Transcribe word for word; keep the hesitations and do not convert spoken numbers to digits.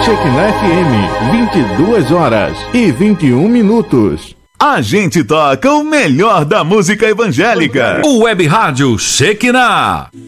Shekinah F M, vinte e duas horas e vinte e um minutos. A gente toca o melhor da música evangélica. O Web Rádio Shekinah.